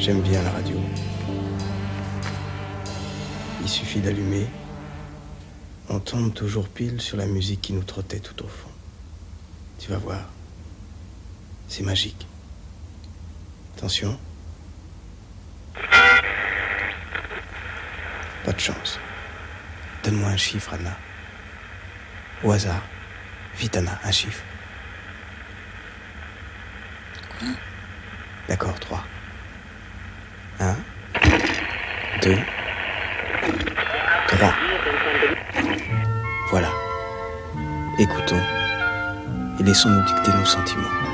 J'aime bien la radio. Il suffit d'allumer. On tombe toujours pile sur la musique qui nous trottait tout au fond. Tu vas voir. C'est magique. Attention. Pas de chance. Donne-moi un chiffre, Anna. Au hasard. Vite, Anna, un chiffre. Quoi ? D'accord, 3. 1, 2, 3. Voilà. Écoutons et laissons-nous dicter nos sentiments.